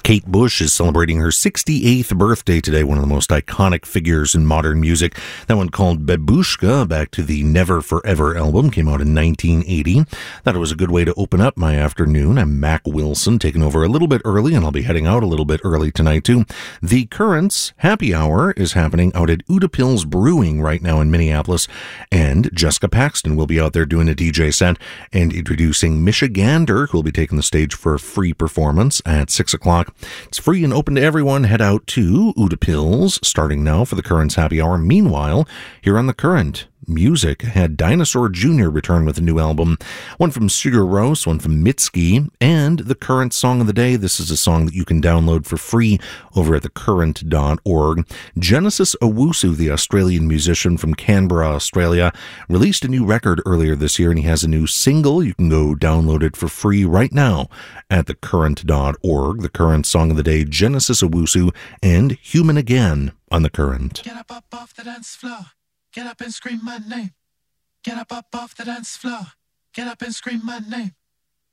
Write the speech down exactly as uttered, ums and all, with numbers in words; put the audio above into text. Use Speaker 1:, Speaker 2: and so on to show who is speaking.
Speaker 1: Kate Bush is celebrating her sixty-eighth birthday today, one of the most iconic figures in modern music. That one called Babushka, back to the Never Forever album, came out in nineteen eighty. Thought it was a good way to open up my afternoon. I'm Mac Wilson, taking over a little bit early, and I'll be heading out a little bit early tonight, too. The Currents Happy Hour is happening out at Utapils Brewing right now in Minneapolis, and Jessica Paxton will be out there doing a D J set and introducing Michigander, who will be taking the stage for a free performance at six o'clock. It's free and open to everyone. Head out to Utapils starting now for the Currents Happy Hour. Meanwhile, here on The Current, music had Dinosaur Junior return with a new album. One from Sigur Rós, one from Mitski, and the Current Song of the Day. This is a song that you can download for free over at the current dot org. Genesis Owusu, the Australian musician from Canberra, Australia, released a new record earlier this year, and he has a new single. You can go download it for free right now at the current dot org. The Current Song of the Day, Genesis Owusu, and Human Again on The Current.
Speaker 2: Get up, up off the dance floor. Get up and scream my name. Get up, up off the dance floor. Get up and scream my name.